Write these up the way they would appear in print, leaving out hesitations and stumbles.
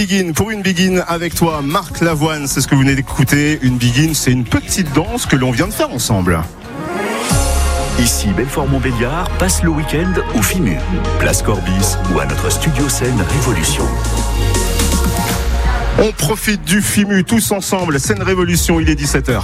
Begin, pour une Begin avec toi, Marc Lavoine, c'est ce que vous venez d'écouter. Une Begin, c'est une petite danse que l'on vient de faire ensemble. Ici Belfort-Montbéliard, passe le week-end au FIMU, place Corbis ou à notre studio scène Révolution. On profite du FIMU tous ensemble, scène Révolution, il est 17h.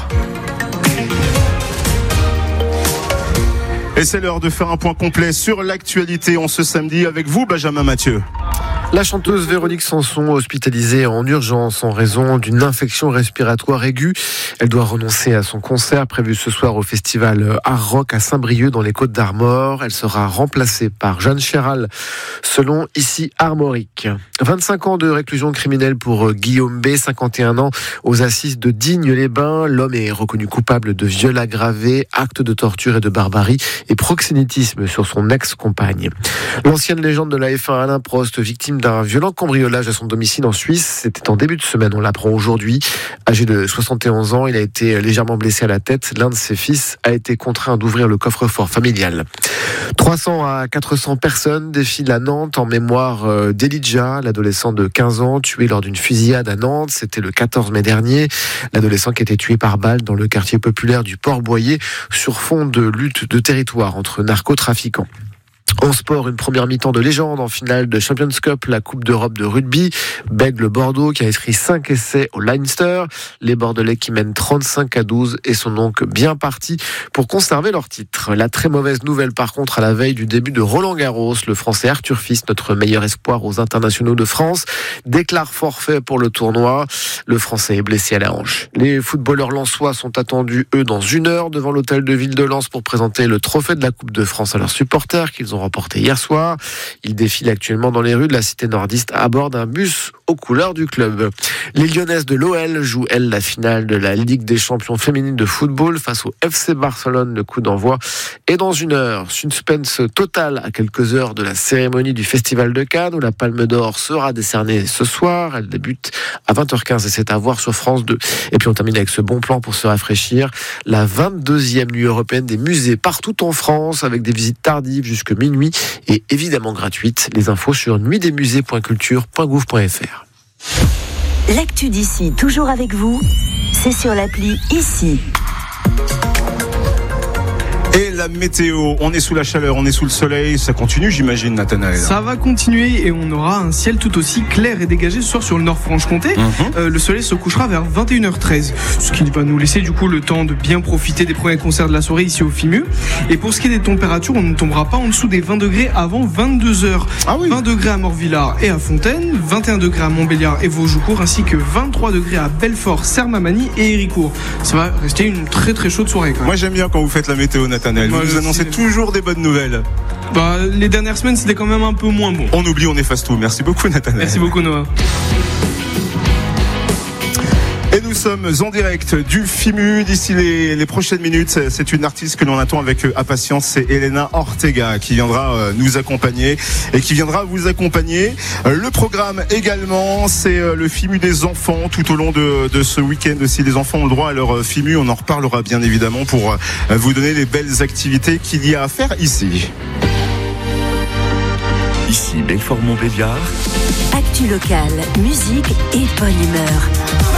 Et c'est l'heure de faire un point complet sur l'actualité en ce samedi avec vous, Benjamin Mathieu. La chanteuse Véronique Sanson, hospitalisée en urgence en raison d'une infection respiratoire aiguë. Elle doit renoncer à son concert prévu ce soir au festival Art Rock à Saint-Brieuc dans les Côtes-d'Armor. Elle sera remplacée par Jeanne Chéral, selon ici Armorique. 25 ans de réclusion criminelle pour Guillaume B, 51 ans, aux assises de Digne-les-Bains. L'homme est reconnu coupable de viol aggravé, actes de torture et de barbarie et proxénétisme sur son ex-compagne. L'ancienne légende de la F1, Alain Prost, victime d'un violent cambriolage à son domicile en Suisse. C'était en début de semaine, on l'apprend aujourd'hui. Âgé de 71 ans, il a été légèrement blessé à la tête. L'un de ses fils a été contraint d'ouvrir le coffre-fort familial. 300 à 400 personnes défilent à Nantes en mémoire d'Elijah, l'adolescent de 15 ans tué lors d'une fusillade à Nantes. C'était le 14 mai dernier. L'adolescent qui a été tué par balle dans le quartier populaire du Port-Boyer sur fond de lutte de territoire entre narcotrafiquants. En sport, une première mi-temps de légende en finale de Champions Cup, la Coupe d'Europe de rugby. Bègle Bordeaux qui a inscrit 5 essais au Leinster. Les Bordelais qui mènent 35-12 et sont donc bien partis pour conserver leur titre. La très mauvaise nouvelle par contre à la veille du début de Roland-Garros, le Français Arthur Fils, notre meilleur espoir aux internationaux de France, déclare forfait pour le tournoi. Le Français est blessé à la hanche. Les footballeurs lensois sont attendus, eux, dans 1 heure devant l'hôtel de ville de Lens pour présenter le trophée de la Coupe de France à leurs supporters qu'ils ont remporté hier soir. Ils défilent actuellement dans les rues de la cité nordiste à bord d'un bus aux couleurs du club. Les Lyonnaises de l'OL jouent, elles, la finale de la Ligue des champions féminines de football face au FC Barcelone. Le coup d'envoi est dans 1 heure. Suspense total à quelques heures de la cérémonie du Festival de Cannes où la Palme d'Or sera décernée ce soir. Elle débute à 20h15 et c'est à voir sur France 2. Et puis on termine avec ce bon plan pour se rafraîchir. La 22e nuit européenne des musées partout en France avec des visites tardives jusque minuit et évidemment gratuite. Les infos sur nuitdesmusées.culture.gouv.fr. L'actu d'ici, toujours avec vous, c'est sur l'appli Ici. Et la météo, on est sous la chaleur, on est sous le soleil, ça continue j'imagine Nathanaël. Ça va continuer et on aura un ciel tout aussi clair et dégagé ce soir sur le Nord-Franche-Comté. Le soleil se couchera vers 21h13, ce qui va nous laisser du coup le temps de bien profiter des premiers concerts de la soirée ici au FIMU. Et pour ce qui est des températures, on ne tombera pas en dessous des 20 degrés avant 22h. Ah oui. 20 degrés à Morvillard et à Fontaine, 21 degrés à Montbéliard et Vaujocourt, ainsi que 23 degrés à Belfort, Sermamani et Héricourt. Ça va rester une très très chaude soirée quand même. Moi j'aime bien quand vous faites la météo Nathanaël. Vous nous annoncez toujours des bonnes nouvelles. Les dernières semaines, c'était quand même un peu moins bon. On oublie, on efface tout. Merci beaucoup, Nathanaël. Merci beaucoup, Noah. Et nous sommes en direct du FIMU. D'ici les prochaines minutes, c'est une artiste que l'on attend avec impatience. C'est Elena Ortega qui viendra nous accompagner et qui viendra vous accompagner. Le programme également, c'est le FIMU des enfants tout au long de ce week-end. Si les enfants ont le droit à leur FIMU, on en reparlera bien évidemment pour vous donner les belles activités qu'il y a à faire ici. Ici Belfort-Montbéliard. Actu locale, musique et bonne humeur.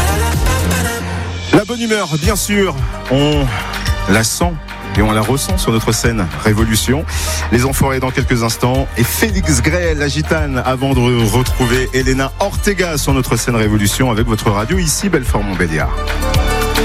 La bonne humeur, bien sûr, on la sent et on la ressent sur notre scène Révolution. Les Enfoirés dans quelques instants et Félix Gray, la gitane, avant de retrouver Elena Ortega sur notre scène Révolution avec votre radio ici Belfort-Montbéliard.